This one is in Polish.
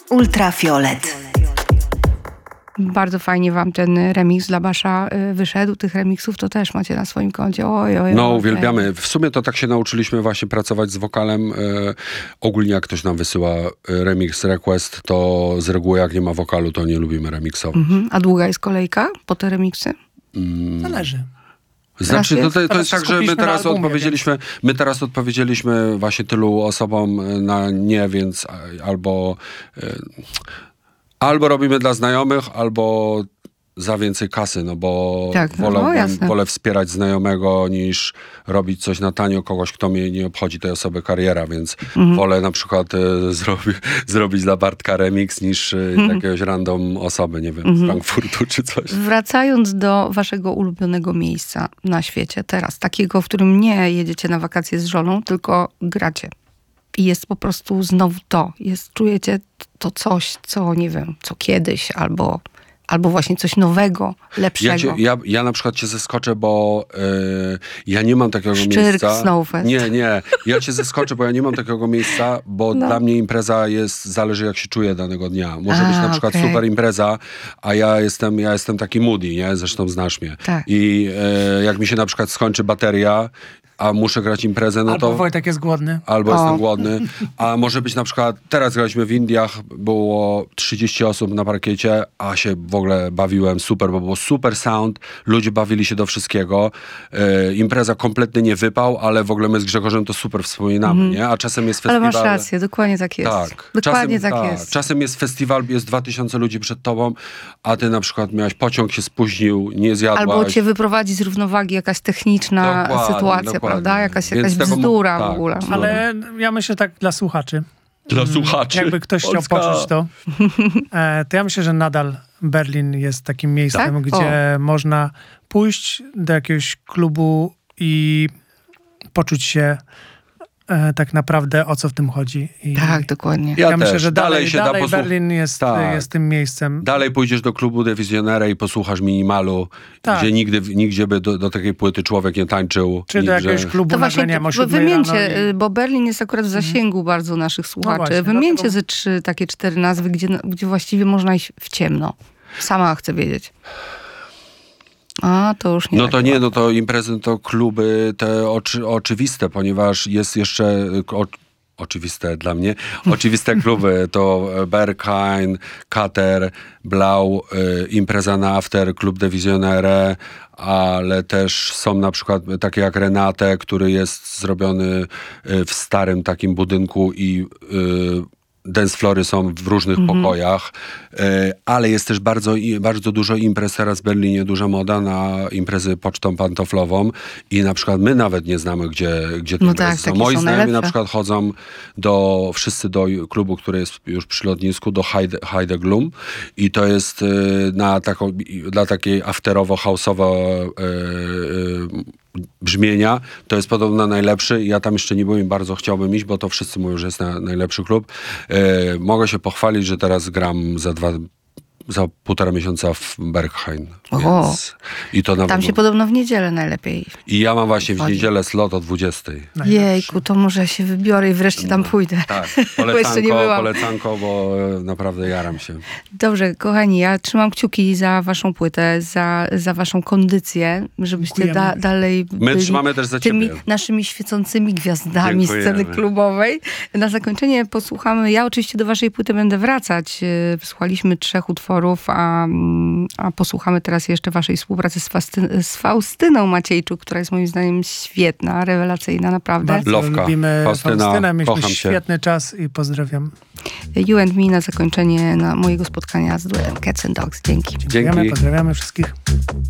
Ultrafiolet. Bardzo fajnie wam ten remix dla Basza wyszedł. Tych remixów to też macie na swoim koncie. Oj. No, uwielbiamy. W sumie to tak się nauczyliśmy właśnie pracować z wokalem. Ogólnie jak ktoś nam wysyła remix, request, to z reguły jak nie ma wokalu, to nie lubimy remiksować. A długa jest kolejka po te remiksy? Zależy. Znaczy, to jest tak, że my teraz odpowiedzieliśmy właśnie tylu osobom na nie, więc albo robimy dla znajomych, albo za więcej kasy, no bo wolę wspierać znajomego niż robić coś na tanio kogoś, kto mnie nie obchodzi tej osoby kariera, więc wolę na przykład zrobić dla Bartka remix niż jakiegoś random osoby, nie wiem, z Frankfurtu czy coś. Wracając do waszego ulubionego miejsca na świecie teraz, takiego, w którym nie jedziecie na wakacje z żoną, tylko gracie. I jest po prostu znowu to. Czujecie to coś, co nie wiem, co kiedyś, albo właśnie coś nowego, lepszego. Ja na przykład cię zaskoczę, bo ja nie mam takiego miejsca. Snowfest. Nie. Ja cię zaskoczę, bo ja nie mam takiego miejsca, bo dla mnie impreza zależy jak się czuję danego dnia. Może być na przykład super impreza, a ja jestem taki moody, nie? Zresztą znasz mnie. Tak. I jak mi się na przykład skończy bateria, a muszę grać imprezę, no to... Albo Wojtek jest głodny. Albo jestem głodny. A może być na przykład, teraz graliśmy w Indiach, było 30 osób na parkiecie, a się w ogóle bawiłem super, bo było super sound, ludzie bawili się do wszystkiego. Impreza kompletnie nie wypał, ale w ogóle my z Grzegorzem to super wspominamy, nie? A czasem jest festiwal... Ale masz rację, dokładnie tak jest. Tak. Dokładnie tak jest. Czasem jest festiwal, jest 2000 ludzi przed tobą, a ty na przykład miałeś pociąg, się spóźnił, nie zjadłaś. Albo cię wyprowadzi z równowagi jakaś techniczna sytuacja, prawda? Jakaś bzdura w ogóle. Ale ja myślę tak dla słuchaczy. Dla słuchaczy. Jakby ktoś chciał poczuć to ja myślę, że nadal Berlin jest takim miejscem, gdzie można pójść do jakiegoś klubu i poczuć się tak naprawdę o co w tym chodzi. Tak, dokładnie. Ja myślę, że dalej Berlin jest tym miejscem. Dalej pójdziesz do klubu Dewizjonera i posłuchasz Minimalu, gdzie nigdzie by do takiej płyty człowiek nie tańczył. Czy do jakiegoś klubu to właśnie wymieńcie, bo Berlin jest akurat w zasięgu bardzo naszych słuchaczy. Właśnie, wymieńcie ze 4 nazwy, gdzie właściwie można iść w ciemno. Sama chcę wiedzieć. A, to już nie. No to imprezy, to kluby te oczywiste, ponieważ jest jeszcze oczywiste dla mnie. Oczywiste kluby to Berghain, Kater, Blau, impreza na after, klub de Visionnaire, ale też są na przykład takie jak Renate, który jest zrobiony w starym takim budynku i dance flory są w różnych pokojach, ale jest też bardzo dużo imprez teraz w Berlinie, duża moda na imprezy pocztą pantoflową i na przykład my nawet nie znamy, gdzie te imprezy są. Moi znajomi na przykład chodzą wszyscy do klubu, który jest już przy lotnisku, do Heide Glum i to jest dla takiej afterowo-house'owo brzmienia. To jest podobno najlepszy. Ja tam jeszcze nie byłem i bardzo chciałbym iść, bo to wszyscy mówią, że jest najlepszy klub. Mogę się pochwalić, że teraz gram za 1,5 miesiąca w Berghain. I to tam się podobno w niedzielę najlepiej. I ja mam właśnie w niedzielę slot o 20. Jejku, to może się wybiorę i wreszcie tam pójdę. Tak, polecanko, bo naprawdę jaram się. Dobrze, kochani, ja trzymam kciuki za waszą płytę, za waszą kondycję, żebyście dalej byli My trzymamy też za tymi ciebie. naszymi świecącymi gwiazdami sceny klubowej. Na zakończenie posłuchamy, ja oczywiście do waszej płyty będę wracać. Wysłuchaliśmy 3 utworów, a posłuchamy teraz jeszcze waszej współpracy z Faustyną Maciejczuk, która jest moim zdaniem świetna, rewelacyjna, naprawdę. Bardzo lubimy Faustynę, mieliśmy świetny czas i pozdrawiam. You and Me na zakończenie mojego spotkania z duetem Cats and Dogs. Dzięki. Pozdrawiamy wszystkich.